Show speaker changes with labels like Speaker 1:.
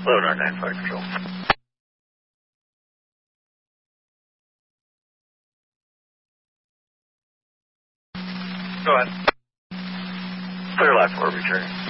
Speaker 1: Load our 9-5 control. Go ahead. Clear left for return.